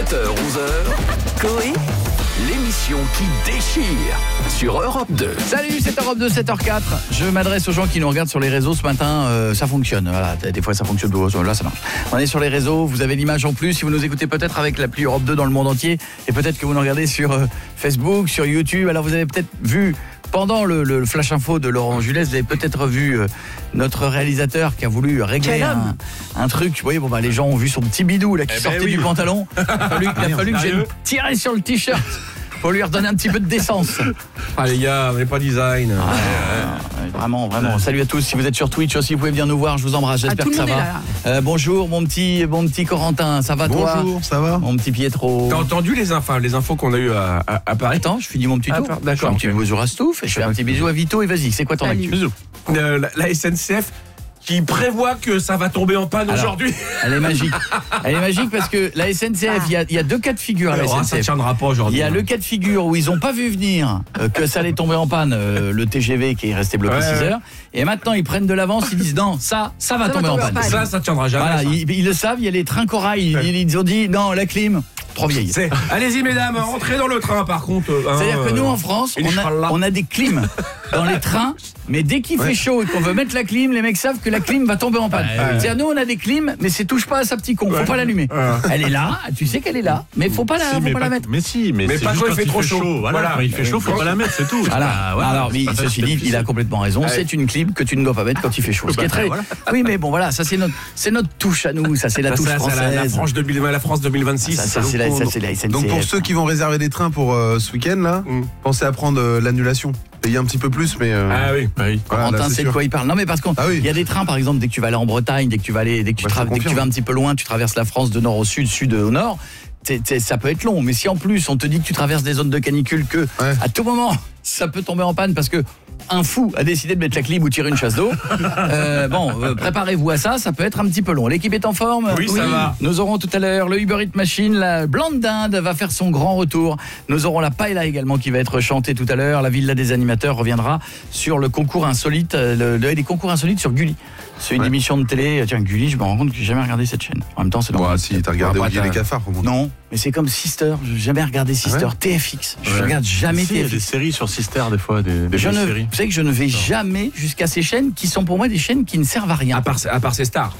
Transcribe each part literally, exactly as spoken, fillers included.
sept heures onze heures, Coé, l'émission qui déchire sur Europe deux. Salut, c'est Europe deux, sept heures quatre. Je m'adresse aux gens qui nous regardent sur les réseaux ce matin. Euh, ça fonctionne. Voilà, des fois ça fonctionne, là ça marche. On est sur les réseaux, vous avez l'image en plus. Si vous nous écoutez peut-être avec l'appli Europe deux dans le monde entier, et peut-être que vous nous regardez sur euh, Facebook, sur YouTube. Alors vous avez peut-être vu pendant le, le flash info de Laurent Julès, vous avez peut-être vu euh, notre réalisateur qui a voulu régler un, un truc. Vous voyez, bon bah les gens ont vu son petit bidou là qui eh sortait ben oui. du pantalon. Il a fallu, il a fallu que j'ai tiré sur le t-shirt pour lui redonner un petit peu de décence. Ah les gars, on n'est pas design. Ah, ouais, vraiment, vraiment. Salut à tous. Si vous êtes sur Twitch aussi, vous pouvez venir nous voir. Je vous embrasse. J'espère Ah, que ça va. Là, là. Euh, bonjour, mon petit, mon petit Corentin. Ça va toi? Bonjour, ça va? Mon petit Pietro. T'as entendu les infos, les infos qu'on a eues à, à, à Paris? Attends, je finis mon petit Ah, tour. d'accord, Je fais un petit ok. bisou à Stouff et je fais un petit bisou à Vito. Et vas-y, c'est quoi ton Salut. actu? Euh, la, la S N C F qui prévoit que ça va tomber en panne Alors, aujourd'hui. Elle est magique. Elle est magique parce que la S N C F, il y a, il y a deux cas de figure à la Alors, ça S N C F. tiendra pas Il aujourd'hui. y a le cas de figure où ils n'ont pas vu venir euh, que ça allait tomber en panne, euh, le T G V qui est resté bloqué Ouais, six ouais. heures. Et maintenant, ils prennent de l'avance, ils disent non, ça, ça va Ça va tomber en tomber en panne. panne. Ça, ça tiendra jamais. Voilà, ça. ils, ils le savent, il y a les trains corail, ils, Ouais. ils ont dit non, la clim, trop vieille. C'est- Allez-y mesdames, rentrez dans le train par contre. hein, C'est-à-dire que nous en euh, France, on a, Inch'Allah. on a des clims dans les trains, mais dès qu'il fait chaud et qu'on veut mettre la clim, les mecs savent que la clim va tomber en panne. C'est-à-dire nous on a des clims, mais c'est touche pas à sa petit con, faut pas l'allumer. Elle est là, tu sais qu'elle est là, mais faut pas la, Si, faut mais pas la pas- mettre. Mais si, mais, Mais c'est pas juste quand il fait trop fait chaud. Voilà, Voilà. quand il fait chaud, faut pas la mettre, c'est tout. Voilà. Ah, voilà. Alors, mais C'est pas ceci facile. dit, il a complètement raison. Ouais. C'est une clim que tu ne dois pas mettre quand il fait chaud. Ce qui est Bah, très. voilà. Oui, mais bon, voilà, ça c'est notre, c'est notre touche à nous. Ça c'est la Ça, touche ça, c'est française. la, la, France deux mille vingt, la France deux mille vingt-six. Ça, ça, c'est la, ça, c'est la S N C F. Donc pour ceux qui vont réserver des trains pour euh, ce week-end là, Mm. pensez à prendre euh, l'annulation. Payez un petit peu plus, mais euh, Ah oui. voilà, Corentin là, c'est sait de sûr. quoi il parle. Non mais parce qu'il Ah oui. y a des trains par exemple dès que tu vas aller en Bretagne, dès que tu vas aller, dès que tu, Bah, je tra- te dès que tu confirme. vas un petit peu loin, tu traverses la France de nord au sud, sud au nord. t'es- t'es- ça peut être long, mais si en plus on te dit que tu traverses des zones de canicule, que Ouais. à tout moment ça peut tomber en panne parce que un fou a décidé de mettre la clim ou tirer une chasse d'eau. Euh, bon, euh, préparez-vous à ça, ça peut être un petit peu long. L'équipe est en forme. Oui, ça va. Nous aurons tout à l'heure le Uber Eats Machine, la Blonde d'Inde va faire son grand retour. Nous aurons la Paella également qui va être chantée tout à l'heure. La Villa des animateurs reviendra sur le concours insolite, euh, le, le- les concours insolites sur Gulli. C'est une Ouais. émission de télé. Tiens, Gulli, je me rends compte que j'ai jamais regardé cette chaîne. En même temps, c'est Bon, normal. si t'as regardé Ah, bah, Olivier t'as- les cafards, au moins. Non, mais c'est comme Sister. J'ai jamais regardé Sister. ouais T F X. Je Ouais. regarde jamais Si, il y a T F des X. séries sur Sister des fois, des, des Je belles ne, séries. vous savez que je ne vais jamais jusqu'à ces chaînes qui sont pour moi des chaînes qui ne servent à rien. À part, à part ces stars.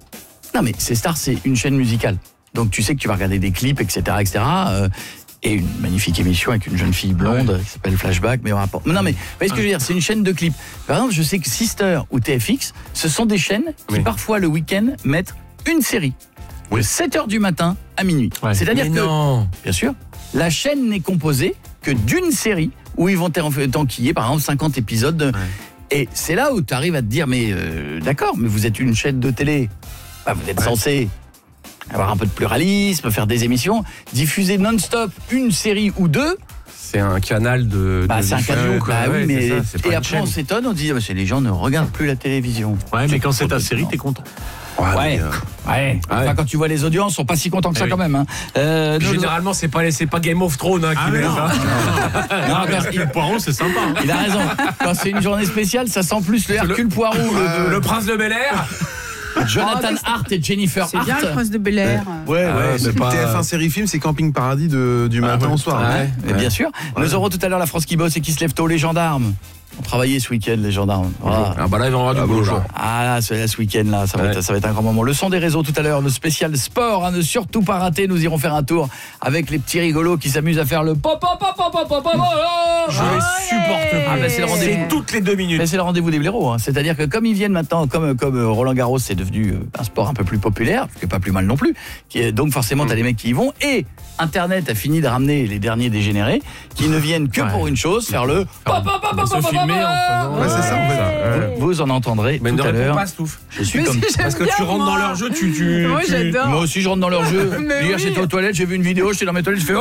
Non mais c'est Star, c'est une chaîne musicale. Donc tu sais que tu vas regarder des clips, et cetera, et cetera. euh, et une magnifique émission avec une jeune fille blonde qui s'appelle Flashback. Mais on rapporte. Non mais, vous voyez ce que je veux dire? C'est une chaîne de clips. Par exemple, je sais que Sister ou T F X, ce sont des chaînes qui Oui. parfois le week-end mettent une série de Oui. sept heures du matin à minuit. Ouais. C'est-à-dire Mais que, non. bien sûr, la chaîne n'est composée que d'une série où ils vont t'en- t'enquiller par exemple cinquante épisodes. de- Et c'est là où tu arrives à te dire, mais euh, d'accord, mais vous êtes une chaîne de télé, bah, vous êtes censé avoir un peu de pluralisme, faire des émissions, diffuser non-stop une série ou deux, C'est un canal de. bah, de c'est un diffusion, cadeau. quoi. Bah oui, Ouais, mais c'est ça, c'est pas et une après chaîne. on s'étonne, on dit, ah, bah, c'est les gens ne regardent plus la télévision. Ouais, mais quand c'est ta série, Non. t'es content. Ouais, Ouais, mais, euh, ouais. Enfin, Ouais. quand tu vois les audiences, ils sont pas si contents que ça Eh oui. quand même. Hein. Euh, Puis nous- généralement, c'est pas, c'est pas Game of Thrones hein, qui Ah, mais met non. ça. non, parce qu'il- Le poiron, c'est sympa. hein. il a raison. Quand c'est une journée spéciale, ça sent plus le Hercule Poirot, le, Le prince de Bel Air. Jonathan Hart et Jennifer C'est Hart. bien le prince de Bel Air. Ouais, Ah, ouais, ouais, c'est pas- T F un série film, c'est Camping Paradis de, du matin ouais. au soir. Ouais, hein. mais bien sûr. Nous aurons tout à l'heure la France qui bosse et qui se lève tôt, les gendarmes. On travaillait ce week-end, les gendarmes. Voilà. Ah bah là, il va y avoir du Ah, boulot. bonjour. là. Ah là, ce, là, ce week-end là, ça va, Ouais. être, ça va être un grand moment. Le son des réseaux tout à l'heure, le spécial sport, hein, ne surtout pas rater. Nous irons faire un tour avec les petits rigolos qui s'amusent à faire le pop pop pop pop pop pop pop. Je les supporte pas. Ah bah, c'est le rendez-vous. C'est toutes les deux minutes. Mais c'est le rendez-vous des blaireaux. Hein. C'est-à-dire que comme ils viennent maintenant, comme, comme euh, Roland Garros, c'est devenu euh, un sport un peu plus populaire, ce qui est pas plus mal non plus. Qui est, donc forcément, t'as les mecs qui y vont. Et Internet a fini de ramener les derniers dégénérés qui ne viennent que Ouais. pour une chose, faire le pop pop pop pop Se pop pop. filmer en faisant- Ouais, c'est ça, en fait. Ouais. Vous, vous en entendrez Mais ne tout à réponds l'heure. pas, Stouff. Je suis Mais comme si, j'aime Parce que bien, tu rentres moi. dans leur jeu, tu. tu Moi, tu- j'adore. Moi aussi je rentre dans leur jeu. Mais Hier oui. j'étais aux toilettes, j'ai vu une vidéo, j'étais dans mes toilettes, je fais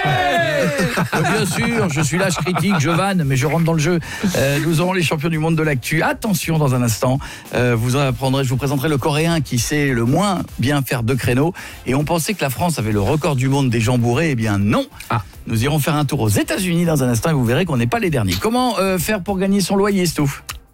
ouais. Bien sûr, je suis là, je critique, je vanne, mais je rentre dans le jeu. Euh, nous aurons les champions du monde de l'actu. Attention, dans un instant, euh, vous en apprendrez, je vous présenterai le Coréen qui sait le moins bien faire deux créneaux. Et on pensait que la France avait le record du monde des gens bourrés, eh bien non. Ah. Nous irons faire un tour aux États-Unis dans un instant et vous verrez qu'on n'est pas les derniers. Comment euh, faire pour gagner son loyer, Stouff?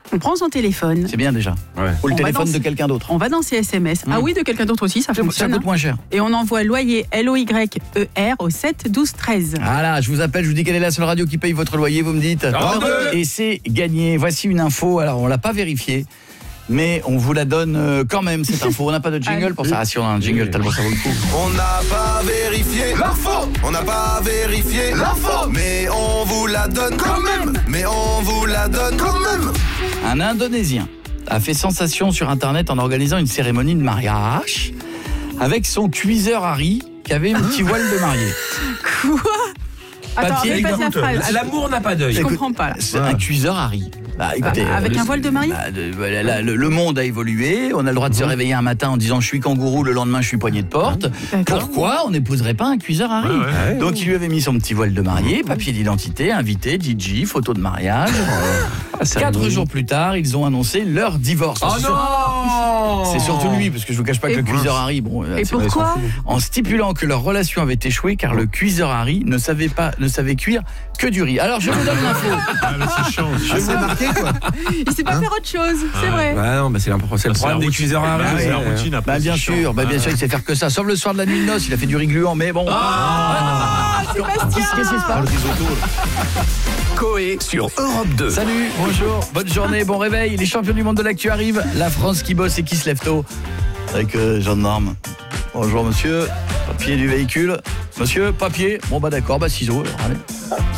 on prend son téléphone, C'est bien déjà. Ouais. Ou le On va téléphone dans- de quelqu'un d'autre. on va dans ses S M S. Ah Mm. oui, de quelqu'un d'autre aussi, ça Ça fonctionne. coûte moins cher. Et on envoie loyer L O Y E R au sept douze treize. Voilà, je vous appelle, je vous dis quelle est la seule radio qui paye votre loyer, vous me dites. Europe deux. Et c'est gagné. Voici une info, alors on l'a pas vérifiée, mais on vous la donne euh, quand même cette info. On n'a pas de jingle pour ça. Ah si, on a un jingle, tellement ça vaut le coup. On n'a pas vérifié l'info. On n'a pas vérifié l'info. Mais on vous la donne quand même. Mais on vous la donne quand même. Un Indonésien a fait sensation sur Internet en organisant une cérémonie de mariage avec son cuiseur à riz qui avait un petit voile de mariée. Quoi? Attends, Papier répète la écoute, phrase. L'amour n'a pas d'œil. Je comprends pas là. C'est un cuiseur à riz. Bah, écoutez, Ah, avec euh, un voile de mariée bah, de- voilà, là, le, le monde a évolué. On a le droit de se réveiller un matin en disant je suis kangourou, le lendemain je suis poignée de porte. D'accord. Pourquoi on n'épouserait pas un cuiseur à riz? Ouais, ouais. Donc il lui avait mis son petit voile de mariée, papier d'identité, invité, D J, photo de mariage. Quatre jours plus tard, ils ont annoncé leur divorce. Oh C'est sur- non. C'est surtout lui, parce que je vous cache pas que Et le pour- cuiseur Harry, bon, Et c'est- pourquoi? en stipulant que leur relation avait échoué car le cuiseur Harry ne savait pas, ne savait cuire que du riz. Alors je vous donne l'info. Ah, mais c'est chiant. Ah, c'est marqué quoi. Il sait pas faire autre chose, c'est vrai. Bah non, bah c'est l'imp- c'est le C'est problème la des routine. cuiseurs à Bah, riz. c'est la euh, routine après. Bah bien c'est sûr, chiant. bah bien sûr, il sait faire que ça. Sauf le soir de la nuit de noces, il a fait du riz gluant, mais bon. Ah, Sébastien. Qu'est-ce qui se passe? Coé sur Europe deux. Salut, bonjour, bonne journée, bon réveil. Les champions du monde de l'actu arrivent. La France qui bosse et qui se lève tôt. Avec euh, gendarme. Bonjour monsieur, papier du véhicule. Monsieur, papier. Bon bah d'accord, bah ciseaux. Alors, allez.